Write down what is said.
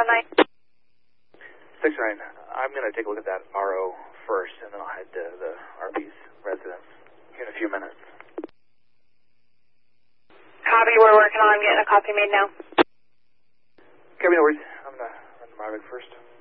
619. 619. I'm going to take a look at that RO first, and then I'll head to the RP's residence in a few minutes. Copy, we're working on getting a copy made now. Okay, no worries. I'm going to run the Marvick first.